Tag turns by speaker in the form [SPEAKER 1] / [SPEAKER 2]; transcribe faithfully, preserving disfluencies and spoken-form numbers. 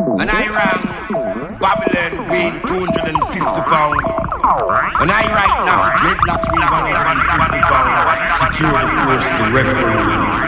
[SPEAKER 1] And I rang Babylon weighing two hundred fifty pounds. When I write now to dreadlocks weighing one hundred fifty pounds, secure the force, the referee.